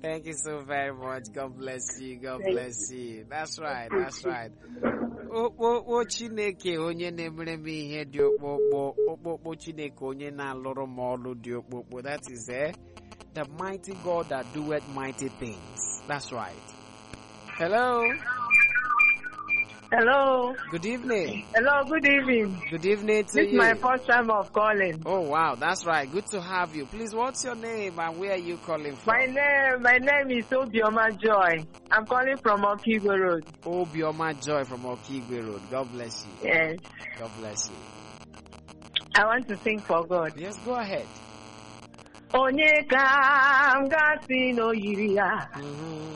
Thank you so very much. God bless you. God bless you. That's right. That's right. O Chineke onye na-emere m ihe dị okpokpo Chineke onye na-alụrụ m ọrụ dị okpokpo. That is the mighty God that doeth mighty things. That's right. Hello. Hello. Good evening. Hello, good evening. Good evening to This you. is my first time of calling. Oh wow, that's right. Good to have you. Please, what's your name and where are you calling from? My name is Obioma Joy. I'm calling from Okigwe Road. Obioma Joy from Okigwe Road. God bless you. Yes. God bless you. I want to sing for God. Yes, go ahead. Onye ka m ga-asị na o yiri ya.